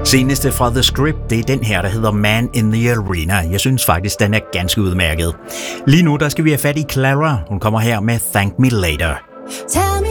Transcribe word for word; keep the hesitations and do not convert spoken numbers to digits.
Seneste fra The Script, det er den her, der hedder Man in the Arena. Jeg synes faktisk, den er ganske udmærket. Lige nu, der skal vi have fat i Clara. Hun kommer her med Thank Me Later. Tell me